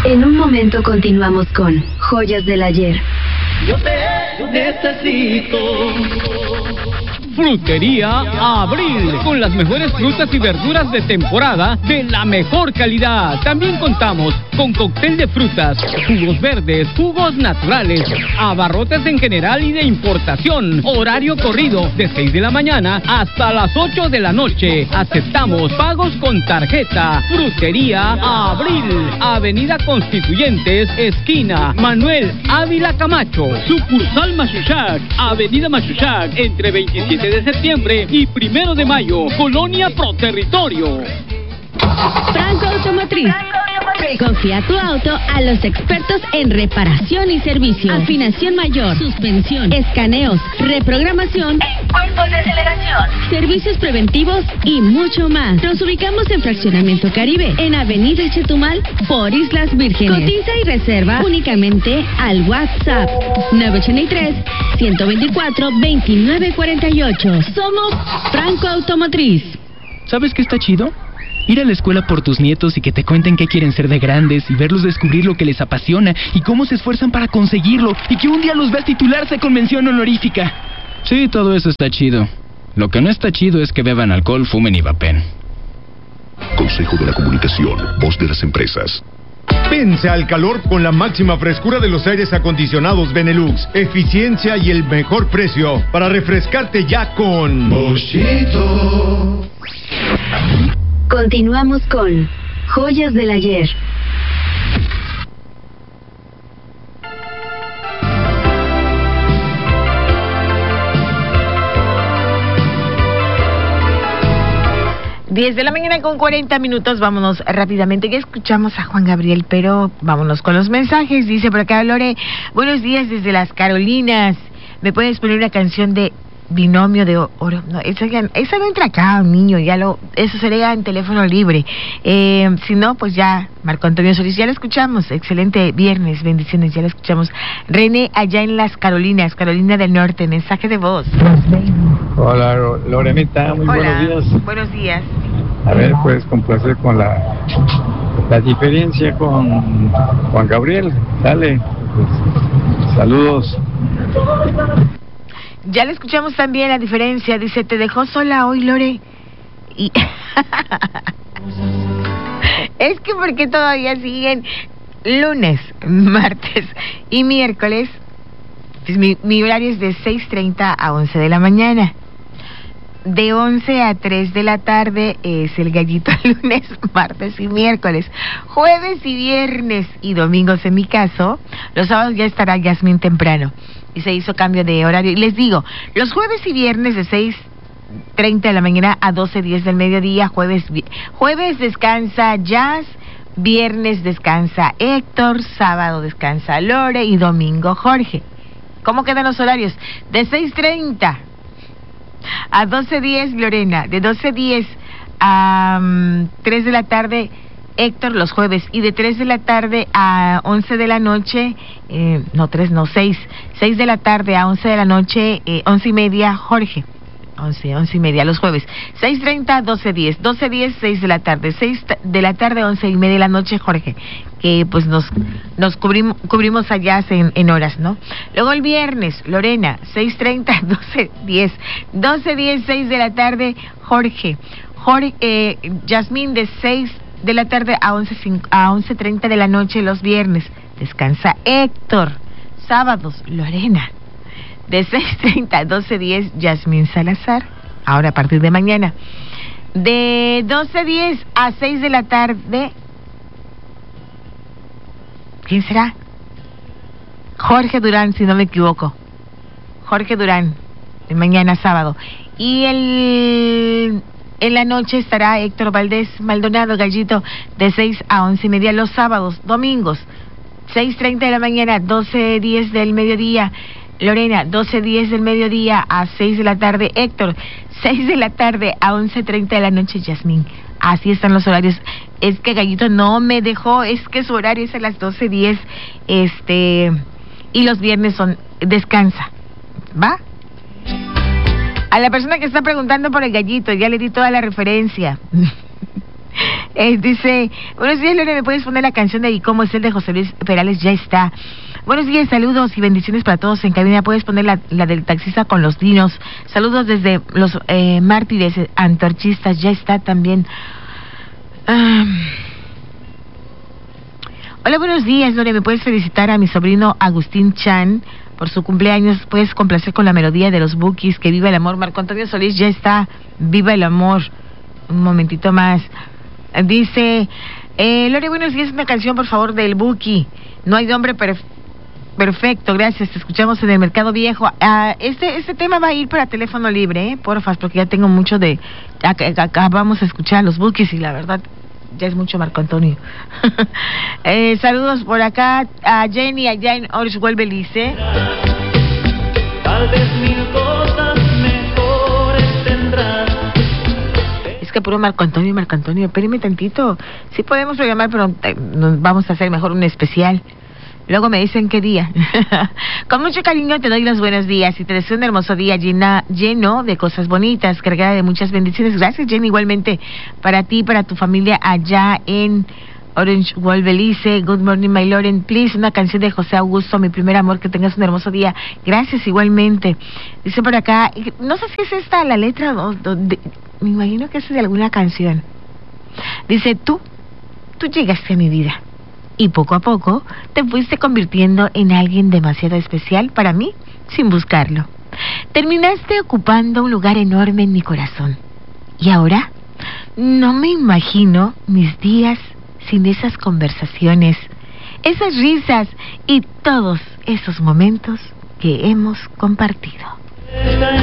En un momento continuamos con Joyas del Ayer. Yo te necesito. Frutería Abril, con las mejores frutas y verduras de temporada de la mejor calidad. También contamos con cóctel de frutas, jugos verdes, jugos naturales, abarrotes en general y de importación. Horario corrido de 6 de la mañana hasta las 8 de la noche. Aceptamos pagos con tarjeta. Frutería Abril, Avenida Constituyentes, esquina Manuel Ávila Camacho. Sucursal Machuchac, Avenida Machuchac, entre 27 de septiembre y 1 de mayo, Colonia Pro Territorio. Franco Automotriz. Confía tu auto a los expertos en reparación y servicio, afinación mayor, suspensión, escaneos, reprogramación, cuerpos de aceleración, servicios preventivos y mucho más. Nos ubicamos en Fraccionamiento Caribe, en Avenida El Chetumal, por Islas Vírgenes. Cotiza y reserva únicamente al WhatsApp 983-124-2948. Somos Franco Automotriz. ¿Sabes qué está chido? Ir a la escuela por tus nietos y que te cuenten qué quieren ser de grandes y verlos descubrir lo que les apasiona y cómo se esfuerzan para conseguirlo y que un día los veas titularse con mención honorífica. Sí, todo eso está chido. Lo que no está chido es que beban alcohol, fumen y vapen. Consejo de la Comunicación, voz de las empresas. Vence al calor con la máxima frescura de los aires acondicionados Benelux, eficiencia y el mejor precio para refrescarte ya con Boschito. Continuamos con Joyas del Ayer. Diez de la mañana con 40 minutos, vámonos rápidamente. Ya escuchamos a Juan Gabriel, pero vámonos con los mensajes. Dice por acá Lore, buenos días desde las Carolinas. ¿Me puedes poner una canción de Binomio de Oro? No, esa no entra acá, niño, eso sería en teléfono libre. Si no, pues ya, Marco Antonio Solís, ya lo escuchamos. Excelente viernes, bendiciones, ya lo escuchamos. René, allá en las Carolinas, Carolina del Norte, mensaje de voz. Hola, Lorenita, muy buenos días. Buenos días. A ver, pues complacer con la diferencia con Juan Gabriel. Dale, pues, saludos. Ya le escuchamos también la diferencia. Dice, te dejó sola hoy, Lore. Y es que porque todavía siguen lunes, martes y miércoles. Pues mi horario es de 6:30 a 11 de la mañana. De 11 a 3 de la tarde es el gallito lunes, martes y miércoles. Jueves y viernes y domingos en mi caso. Los sábados ya estará Yasmín temprano. Y se hizo cambio de horario. Y les digo, los jueves y viernes de 6:30 de la mañana a 12:10 del mediodía. Jueves descansa Jazz, viernes descansa Héctor, sábado descansa Lore y domingo Jorge. ¿Cómo quedan los horarios? De 6:30 a 12:10 Lorena, de 12:10 a 3 de la tarde Héctor los jueves, y de 3 de la tarde a 11 de la noche, 6 de la tarde a 11 de la noche, 11:30 Jorge. 11:30 los jueves. 6:30, 12:10. 12:10, 6 de la tarde. 6 de la tarde, 11:30 de la noche, Jorge. Que pues nos cubrimos allá en horas, ¿no? Luego el viernes, Lorena, 6:30, 12:10. 12:10, 6 de la tarde, Jorge. Yasmín de 6 de la tarde a 11:30 de la noche los viernes. Descansa Héctor. Sábados, Lorena. De 6:30 a 12:10, Yasmín Salazar. Ahora a partir de mañana. De 12:10 a 6 de la tarde. ¿Quién será? Jorge Durán, si no me equivoco. Jorge Durán, de mañana sábado. Y en la noche estará Héctor Valdés Maldonado, Gallito, de 6 a 11:30 los sábados, domingos. 6:30 de la mañana, 12:10 del mediodía. Lorena, 12:10 del mediodía a 6 de la tarde, Héctor, 6 de la tarde a 11:30 de la noche, Yasmín. Así están los horarios. Es que Gallito no me dejó, es que su horario es a las 12:10, y los viernes descansa, ¿va? A la persona que está preguntando por el Gallito, ya le di toda la referencia. Dice, buenos días, Lore, ¿me puedes poner la canción de ¿Y cómo es el de José Luis Perales? Ya está. Buenos días, saludos y bendiciones para todos en cabina. ¿Puedes poner la del taxista con los dinos? Saludos desde los mártires antorchistas. Ya está también. Hola, buenos días, Lore. ¿Me puedes felicitar a mi sobrino Agustín Chan por su cumpleaños? ¿Puedes complacer con la melodía de los Bukis? Que viva el amor. Marco Antonio Solís, ya está. Viva el amor. Un momentito más. Dice, Lore, buenos días. Una canción, por favor, del Buki. No hay nombre perfecto, gracias. Te escuchamos en el Mercado Viejo. Este tema va a ir para teléfono libre, porfas, porque ya tengo mucho de... Acá vamos a escuchar a los Bukis y la verdad... Ya es mucho, Marco Antonio. Saludos por acá a Jenny, allá en Orishwell, Belice. Tal vez mil cosas mejores tendrás. Es que puro Marco Antonio, espérame tantito. Sí podemos programar, pero nos vamos a hacer mejor un especial. Luego me dicen qué día. Con mucho cariño te doy los buenos días y te deseo un hermoso día lleno de cosas bonitas, cargada de muchas bendiciones. Gracias, Jenny, igualmente para ti, para tu familia allá en Orange Wall, Belice. Good morning, my Lauren, please. Una canción de José Augusto, Mi primer amor, que tengas un hermoso día. Gracias, igualmente. Dice por acá, no sé si es esta la letra, me imagino que es de alguna canción. Dice, tú llegaste a mi vida. Y poco a poco te fuiste convirtiendo en alguien demasiado especial para mí sin buscarlo. Terminaste ocupando un lugar enorme en mi corazón. Y ahora no me imagino mis días sin esas conversaciones, esas risas y todos esos momentos que hemos compartido.